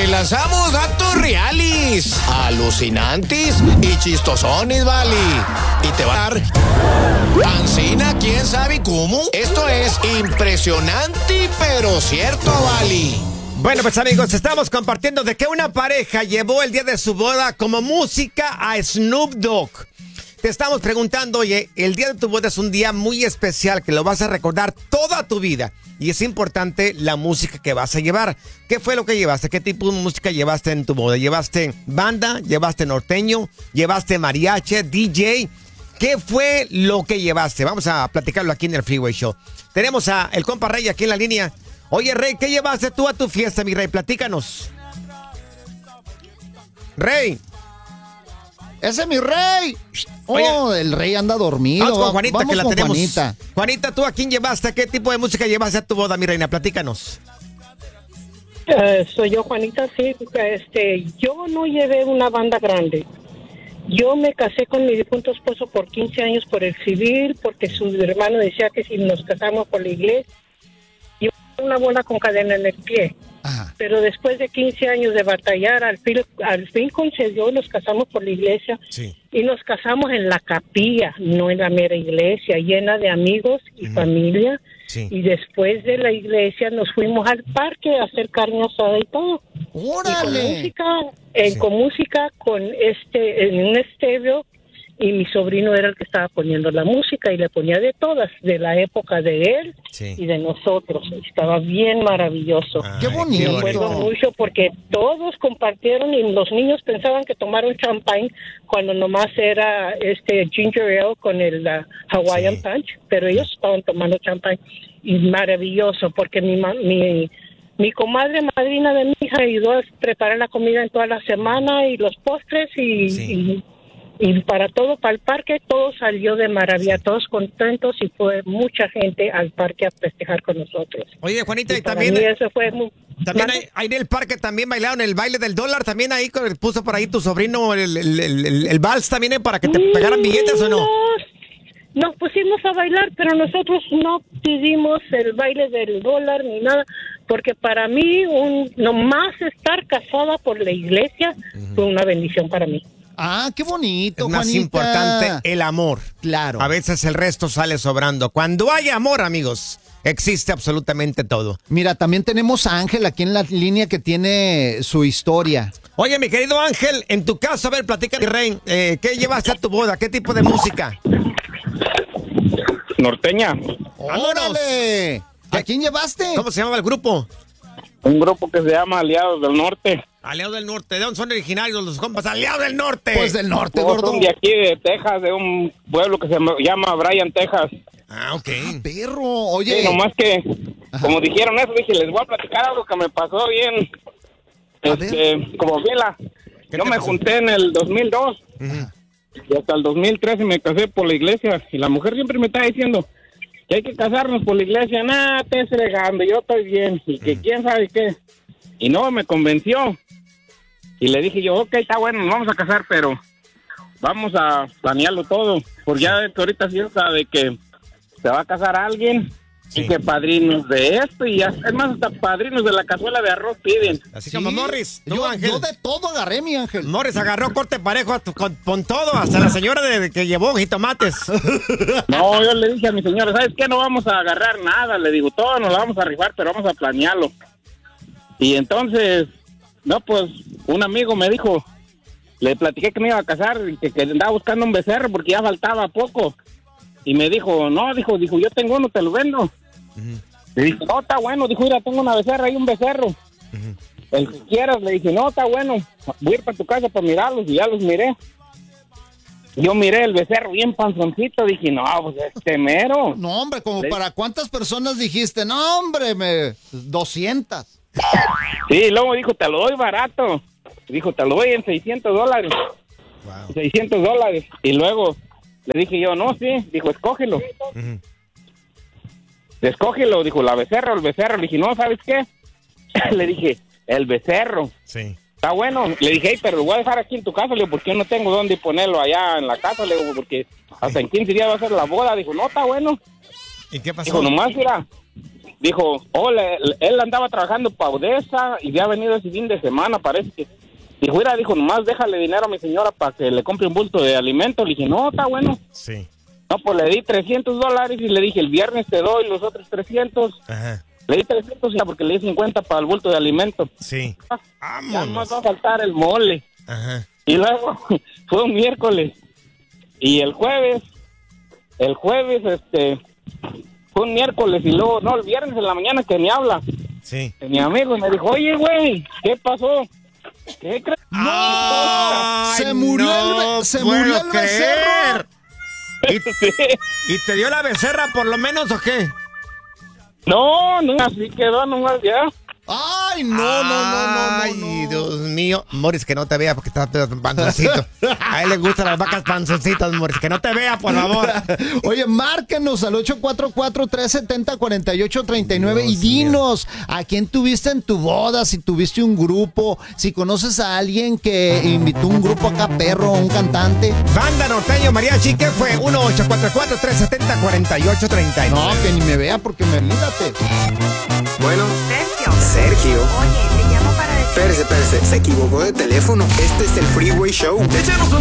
lanzamos datos reales, alucinantes y chistosones, vale. Y te va a dar pancina, quién sabe cómo. Esto es impresionante, pero cierto, vale. Bueno, pues amigos, estamos compartiendo de que una pareja llevó el día de su boda como música a Snoop Dogg. Te estamos preguntando, oye, el día de tu boda es un día muy especial que lo vas a recordar toda tu vida. Y es importante la música que vas a llevar. ¿Qué fue lo que llevaste? ¿Qué tipo de música llevaste en tu boda? ¿Llevaste banda? ¿Llevaste norteño? ¿Llevaste mariachi? ¿DJ? ¿Qué fue lo que llevaste? Vamos a platicarlo aquí en el Freeway Show. Tenemos a el compa Rey aquí en la línea. Oye, Rey, ¿qué llevaste tú a tu fiesta, mi Rey? Platícanos. Rey. ¡Ese es mi Rey! Oye, el Rey anda dormido. Vamos con Juanita, vamos que la con tenemos. Juanita. Juanita, ¿tú a quién llevaste? ¿Qué tipo de música llevaste a tu boda, mi reina? Platícanos. Soy yo, Juanita, sí. Yo no llevé una banda grande. Yo me casé con mi difunto esposo por 15 años por el civil, porque su hermano decía que si nos casamos por la iglesia, iba a una bola con cadena en el pie. Ajá. Pero después de 15 años de batallar, al fin concedió, nos casamos por la iglesia. Sí. Y nos casamos en la capilla, no en la mera iglesia, llena de amigos y familia. Sí. Y después de la iglesia nos fuimos al parque a hacer carne asada y todo. ¡Órale! Y con música, en un estéreo, y mi sobrino era el que estaba poniendo la música y le ponía de todas, de la época de él y de nosotros. Estaba bien maravilloso. ¡Qué bonito! Me acuerdo mucho porque todos compartieron y los niños pensaban que tomaron champán cuando nomás era ginger ale con el Hawaiian Punch, pero ellos estaban tomando champán y maravilloso porque mi comadre madrina de mi hija ayudó a preparar la comida en toda la semana y los postres y para el parque, todo salió de maravilla, todos contentos y fue mucha gente al parque a festejar con nosotros. Oye, Juanita, y para también, mí eso fue también ahí en el parque también bailaron el baile del dólar, también ahí puso por ahí tu sobrino el vals también para que te pegaran billetes, ¿o no? Nos pusimos a bailar, pero nosotros no pedimos el baile del dólar ni nada, porque para mí nomás estar casada por la iglesia fue una bendición para mí. ¡Ah, qué bonito, Es más Juanita! importante el amor. Claro. A veces el resto sale sobrando. Cuando hay amor, amigos, existe absolutamente todo. Mira, también tenemos a Ángel aquí en la línea que tiene su historia. Oye, mi querido Ángel, en tu caso, a ver, platícame, Rey, ¿qué llevaste a tu boda? ¿Qué tipo de música? Norteña. ¡Órale! ¿A quién llevaste? ¿Cómo se llamaba el grupo? Un grupo que se llama Aliados del Norte. Aliados del Norte. ¿De dónde son originarios los compas? Aliados del Norte. Pues del norte, Todos gordo. son de aquí, de Texas, de un pueblo que se llama Bryan, Texas. Ah, ok. Perro, oye. Sí, nomás que, como dijeron eso, dije, les voy a platicar algo que me pasó bien. Como Vela. Yo me junté en el 2002. Y hasta el 2013 me casé por la iglesia. Y la mujer siempre me está diciendo que hay que casarnos por la iglesia. Nah, te fregando, yo estoy bien. Y que quién sabe qué. Y no, me convenció. Y le dije yo, ok, está bueno, nos vamos a casar, pero vamos a planearlo todo. Porque ya que ahorita sí sabe que se va a casar alguien. Y que padrinos de esto y ya, es más, hasta padrinos de la cazuela de arroz piden. Así como Morris. Yo de todo agarré, mi Ángel. Morris agarró corte parejo con todo, hasta la señora que llevó jitomates. No, yo le dije a mi señora, ¿sabes qué? No vamos a agarrar nada. Le digo, todo nos lo vamos a rifar, pero vamos a planearlo. Y entonces, no, pues, un amigo me dijo, le platiqué que me iba a casar y que andaba buscando un becerro porque ya faltaba poco. Y me dijo, no, dijo, yo tengo uno, te lo vendo. Le dije, no, está bueno, dijo, mira, tengo una becerra y un becerro. El que quieras, le dije, no, está bueno, voy a ir para tu casa para mirarlos, y ya los miré. Yo miré el becerro bien panzoncito, dije, no, pues mero. No, hombre, como para cuántas personas dijiste, no, hombre, 200. Sí, luego dijo, te lo doy barato. Dijo, te lo doy en $600. Wow. $600. Y luego le dije yo, no, sí. Dijo, escógelo. Escógelo, dijo, la becerra o el becerro. Le dije, no, ¿sabes qué? Le dije, el becerro. Sí. Está bueno. Le dije, hey, pero lo voy a dejar aquí en tu casa, le digo, porque yo no tengo dónde ponerlo allá en la casa, le digo, porque hasta en 15 días va a ser la boda. Dijo, no, está bueno. ¿Y qué pasó? Dijo, nomás, mira, dijo, él andaba trabajando para Odessa y ya ha venido ese fin de semana, parece que. Dijo, mira, dijo, nomás déjale dinero a mi señora para que le compre un bulto de alimento. Le dije, no, está bueno. Sí. No, pues le di $300 y le dije, el viernes te doy los otros 300. Ajá. Le di 300 ya porque le di 50 para el bulto de alimento. Sí. Ya más va a faltar el mole. Ajá. Y luego fue un miércoles. Y el jueves, fue un miércoles y luego, no, el viernes en la mañana que me habla. Sí. Mi amigo me dijo, oye, güey, ¿qué pasó? ¿Qué crees? Se murió el becerro. ¿Y te dio la becerra por lo menos o qué? No, así quedó nomás ya. Ay, no. Ay, Dios mío. Morris, que no te vea porque estás panzoncito. A él le gustan las vacas panzoncitas, Morris. Que no te vea, por favor. Oye, márquenos al 844-370-4839 y dinos a quién tuviste en tu boda, si tuviste un grupo, si conoces a alguien que invitó un grupo acá, perro, un cantante. Banda Norteño Mariachi, ¿qué fue? 1-844-370-4839. No, que ni me vea porque me olvídate. Bueno, Sergio. Oye, te llamo para decir... Espérese, se equivocó de teléfono. Este es el Freeway Show. Échanos un